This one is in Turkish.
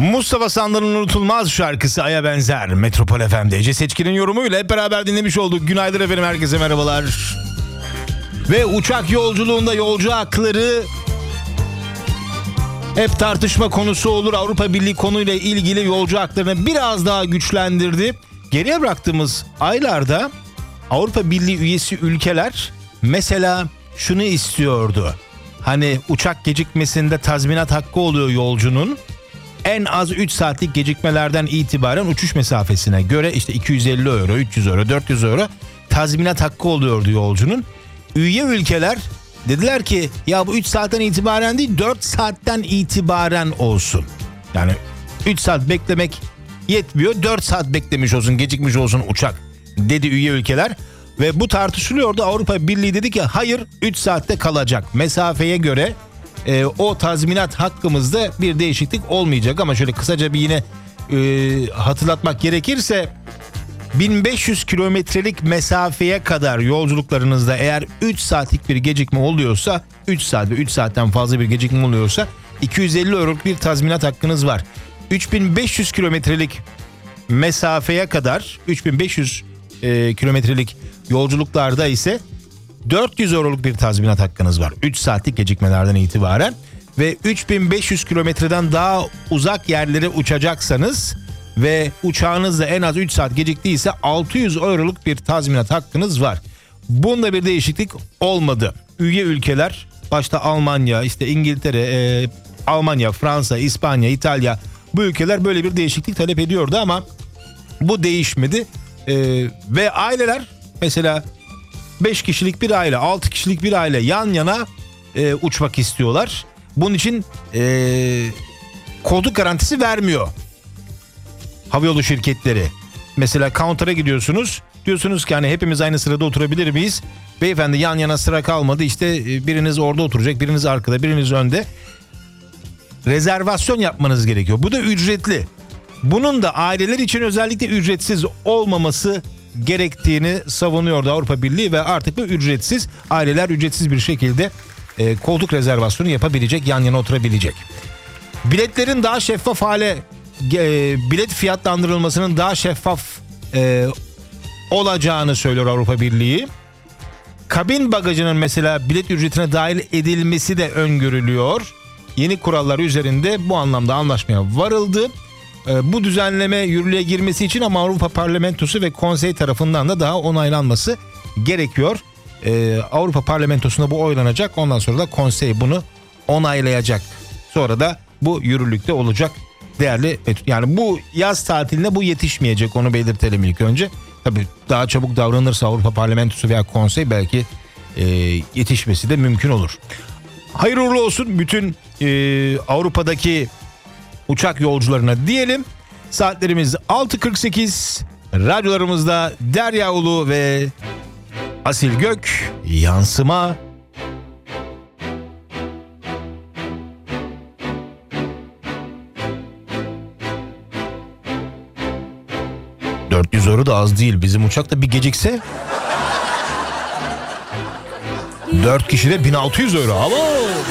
Mustafa Sandal'ın unutulmaz şarkısı Ay'a Benzer. Metropol FM'de Ece Seçkin'in yorumuyla hep beraber dinlemiş olduk. Günaydın efendim, herkese merhabalar. Ve uçak yolculuğunda yolcu hakları hep tartışma konusu olur. Avrupa Birliği konuyla ilgili yolcu haklarını biraz daha güçlendirdi. Geriye bıraktığımız aylarda Avrupa Birliği üyesi ülkeler mesela şunu istiyordu. Hani uçak gecikmesinde tazminat hakkı oluyor yolcunun. En az 3 saatlik gecikmelerden itibaren uçuş mesafesine göre işte 250 euro, 300 euro, 400 euro tazminat hakkı oluyordu yolcunun. Üye ülkeler dediler ki ya bu 3 saatten itibaren değil 4 saatten itibaren olsun. Yani 3 saat beklemek yetmiyor, 4 saat beklemiş olsun, gecikmiş olsun uçak dedi üye ülkeler. Ve bu tartışılıyordu. Avrupa Birliği dedi ki hayır, 3 saatte kalacak. Mesafeye göre o tazminat hakkımızda bir değişiklik olmayacak. Ama şöyle kısaca bir yine hatırlatmak gerekirse 1500 kilometrelik mesafeye kadar yolculuklarınızda eğer 3 saatlik bir gecikme oluyorsa, 3 saat ve 3 saatten fazla bir gecikme oluyorsa 250 euroluk bir tazminat hakkınız var. 3500 kilometrelik mesafeye kadar 3500 kilometrelik yolculuklarda ise 400 euroluk bir tazminat hakkınız var 3 saatlik gecikmelerden itibaren. Ve 3500 kilometreden daha uzak yerlere uçacaksanız ve uçağınız da en az 3 saat geciktiyse 600 euroluk bir tazminat hakkınız var. Bunda bir değişiklik olmadı. Üye ülkeler başta Almanya, işte İngiltere, Almanya, Fransa, İspanya, İtalya, bu ülkeler böyle bir değişiklik talep ediyordu ama bu değişmedi. Ve aileler mesela 5 kişilik bir aile, 6 kişilik bir aile yan yana uçmak istiyorlar. Bunun için koltuk garantisi vermiyor havayolu şirketleri. Mesela counter'a gidiyorsunuz, diyorsunuz ki hani hepimiz aynı sırada oturabilir miyiz? Beyefendi yan yana sıra kalmadı, işte biriniz orada oturacak, biriniz arkada, biriniz önde. Rezervasyon yapmanız gerekiyor. Bu da ücretli. Bunun da aileler için özellikle ücretsiz olmaması gerektiğini savunuyordu Avrupa Birliği ve artık bu ücretsiz, aileler ücretsiz bir şekilde koltuk rezervasyonu yapabilecek, yan yana oturabilecek. Biletlerin daha şeffaf hale, bilet fiyatlandırılmasının daha şeffaf olacağını söylüyor Avrupa Birliği. Kabin bagajının mesela bilet ücretine dahil edilmesi de öngörülüyor. Yeni kurallar üzerinde bu anlamda anlaşmaya varıldı. Bu düzenleme yürürlüğe girmesi için ama Avrupa Parlamentosu ve Konsey tarafından da daha onaylanması gerekiyor. Avrupa Parlamentosu'nda bu oylanacak. Ondan sonra da Konsey bunu onaylayacak. Sonra da bu yürürlükte olacak değerli. Yani bu yaz tatiline bu yetişmeyecek, onu belirtelim ilk önce. Tabii daha çabuk davranırsa Avrupa Parlamentosu veya Konsey belki yetişmesi de mümkün olur. Hayırlı uğurlu olsun bütün Avrupa'daki uçak yolcularına diyelim. Saatlerimiz 6.48. Radyolarımızda Derya Ulu ve Asil Gök, Yansıma. €400 da az değil. Bizim uçakta bir gecikse 4 kişide 1600 euro. Ama